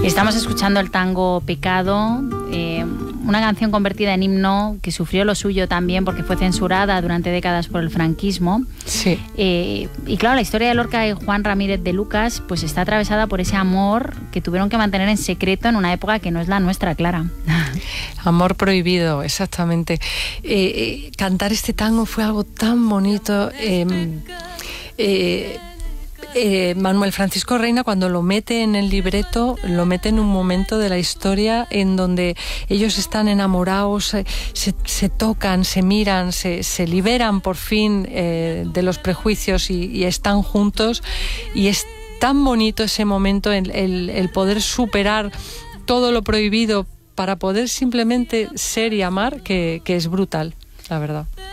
Estamos escuchando el tango Pecado, una canción convertida en himno que sufrió lo suyo también porque fue censurada durante décadas por el franquismo. Sí. Y claro, la historia de Lorca y Juan Ramírez de Lucas pues está atravesada por ese amor que tuvieron que mantener en secreto en una época que no es la nuestra, Clara. Amor prohibido, exactamente. Cantar este tango fue algo tan bonito. Manuel Francisco Reina, cuando lo mete en el libreto, lo mete en un momento de la historia en donde ellos están enamorados, se tocan, se miran, se liberan por fin de los prejuicios y están juntos, y es tan bonito ese momento, el poder superar todo lo prohibido para poder simplemente ser y amar, que es brutal, la verdad.